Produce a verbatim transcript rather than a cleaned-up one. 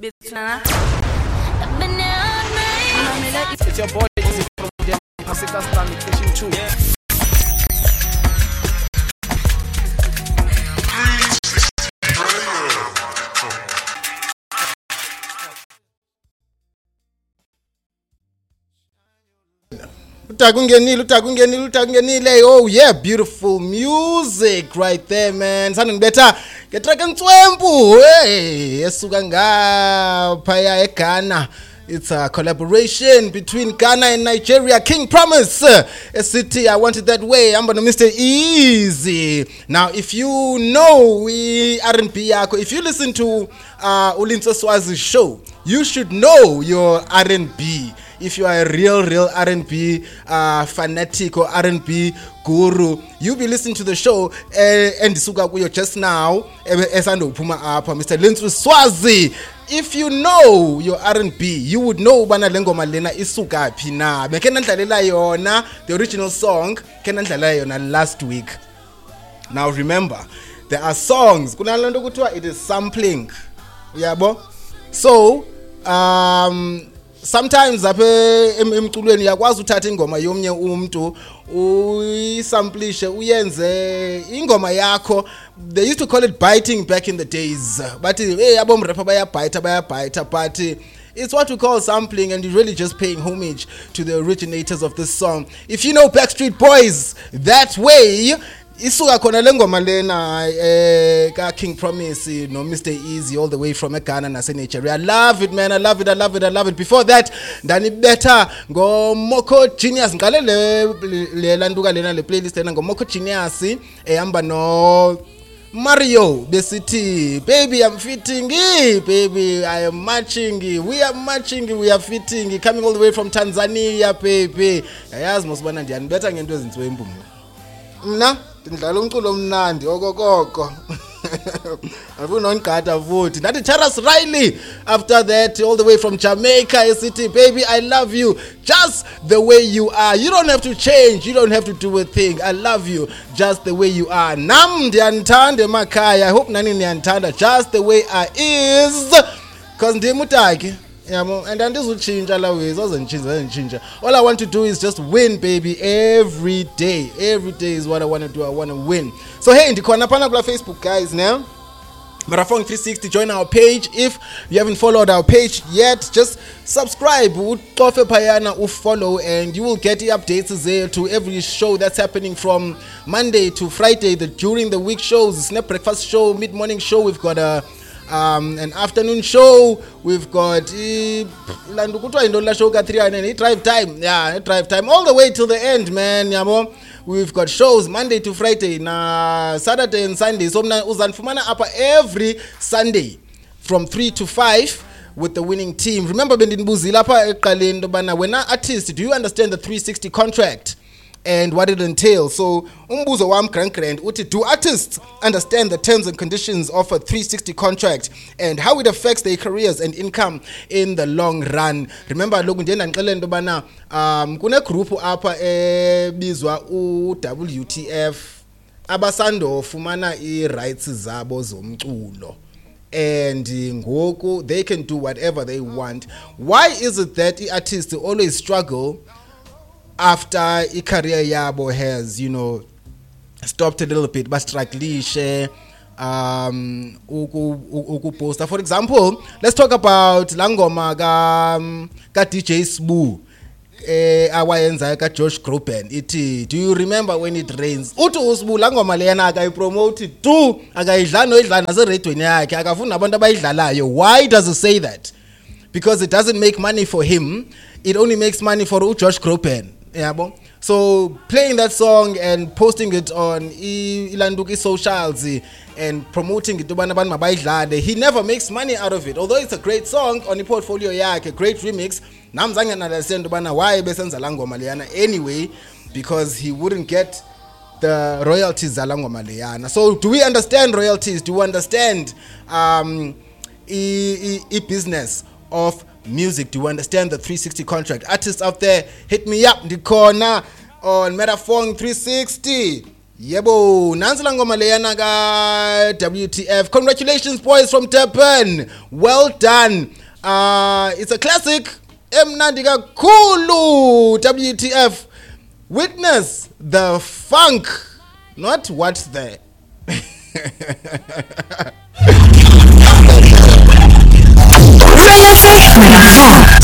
It's your boy Easy from the Masika Stand Fishing Two. Utakungenile utakungenile utakungenile. Oh yeah, beautiful music right there, man. Sanding better get track ntwempu hey esuka ngapha ya eGhana. It's a collaboration between Ghana and Nigeria. King Promise, a city I want it that way. I'm gonna Mister Easy. Now, if you know we R and B, if you listen to uh, Ulinso Swazi's show, you should know your R and B. If you are a real, real R and B uh, fanatic or R and B guru, you'll be listening to the show. Uh, and just now, Mister Linsu Swazi. If you know your R and B, you would know bana lengo malena isuka pina. Mekenandlalela yona, the original song, kenandlalela yona last week. Now remember, there are songs. Kuna lento kuthiwa it is sampling. Yabo. So, um sometimes apha emculweni yakwazi uthatha ingoma yomnye umuntu uyisamplishe uyenze ingoma yakho. They used to call it biting back in the days, but hey abom rapper bayabite bayabite, but it's what we call sampling, and you're really just paying homage to the originators of this song. If you know Backstreet Boys that way, isuka khona lengoma lena eh ka King Promise no Mister Easy all the way from Ghana na Nigeria. I love it, man. I love it. I love it. I love it. Before that, ndani better go Moko Genius ngale le landuka lena le playlist lena go Moko Genius ehamba no Mario Besiti. Baby, I'm fitting, baby. I am matching. We are matching. We are fitting. Coming all the way from Tanzania, baby. Yazi mosibana ndiyani better ngento ezintswembu mna ndidlala umculo omnandi okokoko. Afuna ongada futhi ndathi Charles Riley. After that, all the way from Jamaica City, baby, I love you just the way you are. You don't have to change, you don't have to do a thing. I love you just the way you are. Nam ndiyanithanda emakhaya. I hope nani niyanithanda just the way I is, cause ndimutaki. Yeah, and then this will change all ways. All I want to do is just win, baby, every day. Every day is what I want to do. I want to win. So hey, ndikona pana kula Facebook, guys. Now, Marathon three sixty, join our page. If you haven't followed our page yet, just subscribe. Follow, and you will get the updates there to every show that's happening from Monday to Friday. The during the week shows, Snap Breakfast show, mid morning show. We've got a Um, an afternoon show. We've got uh, show drive time, yeah, drive time all the way till the end, man. Yabo. We've got shows Monday to Friday, na Saturday and Sunday. So uzanfumana apa every Sunday from three to five with the winning team. Remember, bendinbuzila apa eqaleni ndobana wena artist, do you understand the three sixty contract and what it entails? So umbuzo wam grand grand uthi, do artists understand the terms and conditions of a three sixty contract and how it affects their careers and income in the long run? Remember lokhu ndiye ndixelela into bana um kune group apha ebizwa u W T F abasando fumana I rights zabo zomculo, and ngoku they can do whatever they want. Why is it that the artists always struggle after a career yabo has, you know, stopped a little bit, but struggle um uku poster? For example, let's talk about langoma ka ka D J Sbu eh awayenza ka Josh Groban. Ithi, do you remember when it rains? Uthi uSbu langoma leyana aka promote tu akayidla no idla nase radio yakhe akafuna abantu abayidlalayo. Why does it say that? Because it doesn't make money for him, it only makes money for Josh Groban. Yeah, bon. So playing that song and posting it on Ilanduki socials and promoting it to Banaban Mabaidlade, he never makes money out of it. Although it's a great song on the portfolio, yeah, a great remix. Namzanga understand Bana why besenza lango Maliana anyway, because he wouldn't get the royalties Zalango Maliana. So do we understand royalties? Do we understand um e, e, e business of music? Do you understand the three sixty contract? Artists out there, hit me up in the corner on Metaphone three sixty. Yebo, nansi la ngoma leyana ka W T F. Congratulations boys from Durban. Well done. Uh it's a classic. Emnandi kakhulu W T F. Witness the funk, not what's there. Say yes,